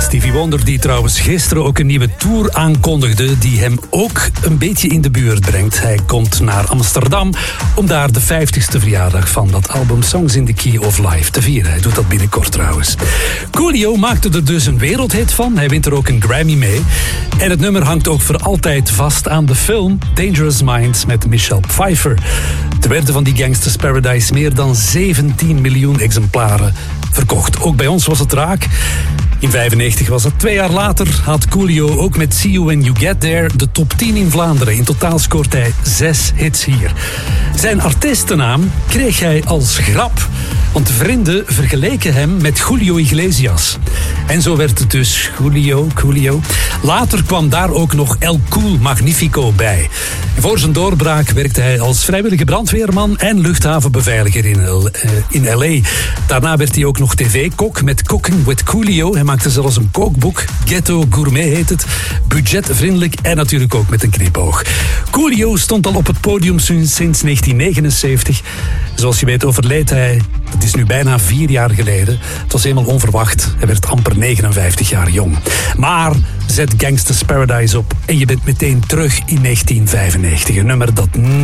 Stevie Wonder, die trouwens gisteren ook een nieuwe tour aankondigde, die hem ook een beetje in de buurt brengt. Hij komt naar Amsterdam om daar de 50ste verjaardag van dat album Songs in the Key of Life te vieren. Hij doet dat binnenkort trouwens. Coolio maakte er dus een wereldhit van. Hij wint er ook een Grammy mee. En het nummer hangt ook voor altijd vast aan de film Dangerous Minds met Michelle Pfeiffer. Er werden van die Gangsta's Paradise meer dan 17 miljoen exemplaren verkocht. Ook bij ons was het raak. In 1995 was dat. 2 jaar later had Coolio ook met See You When You Get There de top 10 in Vlaanderen. In totaal scoort hij 6 hits hier. Zijn artiestennaam kreeg hij als grap, want vrienden vergeleken hem met Julio Iglesias. En zo werd het dus Coolio. Later kwam daar ook nog El Cool Magnifico bij. En voor zijn doorbraak werkte hij als vrijwillige brandweerman en luchthavenbeveiliger in L.A. Daarna werd hij ook nog tv-kok met Cooking with Coolio. Hij maakte zelfs een kookboek, Ghetto Gourmet heet het. Budgetvriendelijk en natuurlijk ook met een knipoog. Coolio stond al op het podium sinds 1979. Zoals je weet overleed hij, dat is nu bijna 4 jaar geleden. Het was helemaal onverwacht. Hij werd amper 59 jaar jong. Maar zet Gangsta's Paradise op en je bent meteen terug in 1995. Een nummer dat